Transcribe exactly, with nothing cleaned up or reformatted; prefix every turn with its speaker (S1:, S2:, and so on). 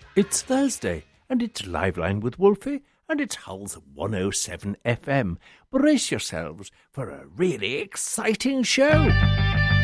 S1: It's Thursday, and it's Live Line with Wolfie, and it's Hull's one oh seven F M. Brace yourselves for a really exciting show.